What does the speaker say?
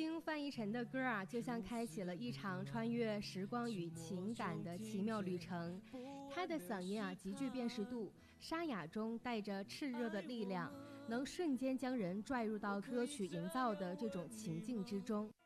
听范逸臣的歌啊，就像开启了一场穿越时光与情感的奇妙旅程。他的嗓音啊极具辨识度，沙哑中带着炽热的力量，能瞬间将人拽入到歌曲营造的这种情境之中。